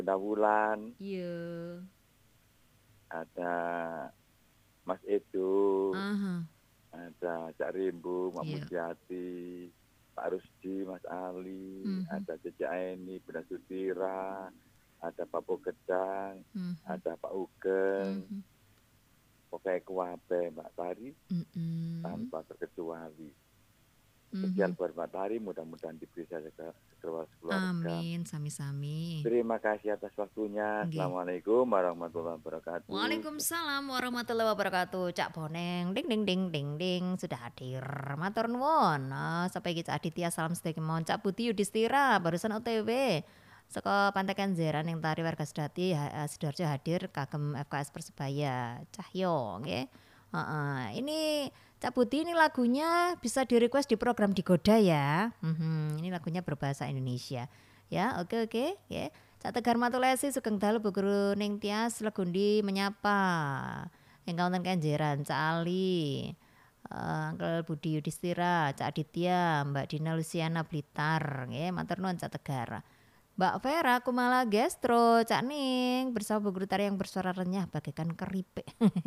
Wulan, Iya. ada Mas Edo, Aha. ada Cak Rimbu, Mak Iya. Mulyati, Pak Rusdi, Mas Ali, Mhm. ada Cece Aini, Bunda Sudira, ada Pak Gedang, Mhm. ada Pak Ugeng, Mhm. pokoknya kuwabe Mbak Tari Mhm. tanpa terkecuali. Spesial Mhm. buat Mbak Tari, mudah-mudahan diberi saja keluarga. Amin, sami-sami. Terima kasih atas waktunya. Nggih. Assalamualaikum warahmatullahi wabarakatuh. Waalaikumsalam warahmatullahi wabarakatuh. Cak Boneng, ding ding ding ding ding sudah hadir. Matur nuwun. Sampai Cak Aditya salam sedaya kemawon. Cak Budi Yudhistira barusan OTW. Saka Pantai Kenjeran yang tari warga Sedati Sidoarjo hadir kagem FKS Persebaya. Cahyo nggih. Heeh. Ini Cak Budi ini lagunya bisa di-request di program Digoda ya. Ini lagunya berbahasa Indonesia. Ya, oke oke, ya. Cak Tegar Matulesi Sugeng Dalu Bu Guru Ning Tias Legundi menyapa. Ingkang wonten Kenjeran Cak Ali. Uncle Budi Yudhistira, Cak Aditya, Mbak Dina Luciana Blitar, nggih matur nuwun Cak Tegar. Mbak Vera Kumala Gestro, Cak Ning bersama Bu Guru Tari yang bersuara renyah bagaikan keripik.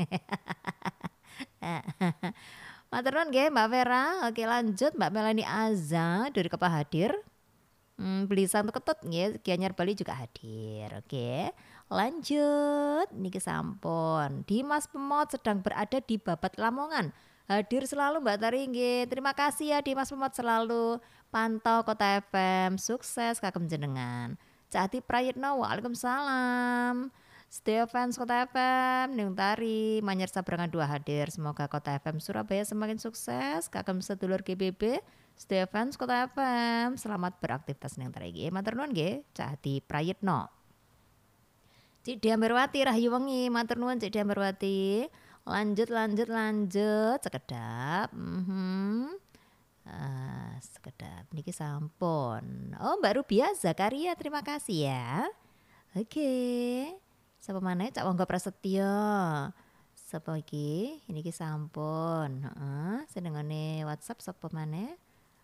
Matur nuwun nggih Mbak Vera. Oke lanjut Mbak Melani Aza dari Kepah hadir. Beli santu ketut nggih, Gianyar Bali juga hadir. Oke. Lanjut niki sampun. Dimas Pemot sedang berada di Babat Lamongan. Hadir selalu Mbak Tari nggih. Terima kasih ya Dimas Pemot selalu pantau Kota FM. Sukses kagem jenengan. Cati Prayitno Waalaikumsalam. Setia fans Kota FM, Ning Tari, Manyar Sabrangan 2 hadir. Semoga Kota FM Surabaya semakin sukses. Kagem sedulur GBB, Setia fans Kota FM, selamat beraktivitas Ning Tari nggih. Matur nuwun nggih, Cahdi Prayitno. Cik Diamberwati Rahayu Wengi, matur nuwun Cik Diamberwati. Lanjut, sekedap. Sekedap niki sampun. Oh, Mbak Rubia Zakaria, terima kasih ya. Oke. Sapa maneh Cak Wangga Prasetyo. Sapa iki? Niki sampun, heeh. Senengane WhatsApp sapa maneh?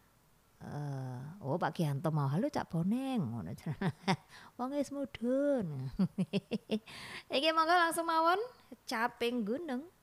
Oh Pak Gianto mau halo Cak Boneng ngono. Wong wis mudhun. Iki monggo langsung mawon caping gunung.